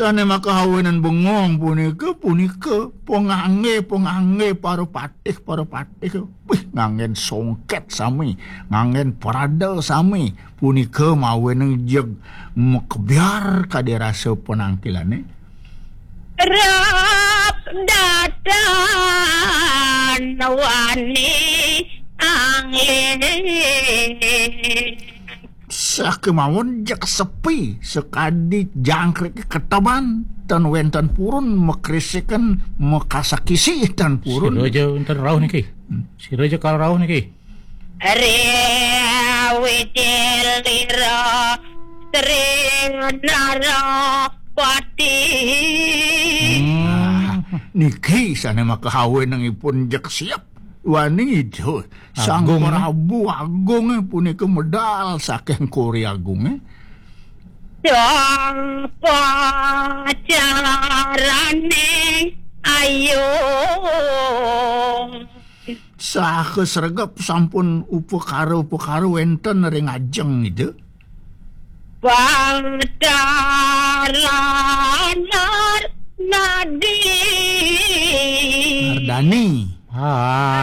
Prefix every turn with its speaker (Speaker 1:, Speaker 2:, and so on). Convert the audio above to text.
Speaker 1: Sana makahawanan bengong punika pongangge paro patih wih ngangen songket sami ngangen parada sami punika mawen jeg mekebiar kade rasa penangkilane
Speaker 2: rap datan wani angin
Speaker 1: sakemawon jak sepi sekadi jangkrik ketaban tan wenten purun mekrisikan mekasakisi tan purun
Speaker 3: si Raja enten rauh niki si Raja kalau rauh niki
Speaker 2: Rewitilira Trinara Pati
Speaker 1: niki sana makahawen ipun jak siap wani itu sang Prabu Agung punika medal saking Kori Agung
Speaker 2: yang pacarane ayo
Speaker 1: sakesregep sampun upekara wenten ring ajeng itu
Speaker 2: Bangdaranar Nadi
Speaker 1: Nardani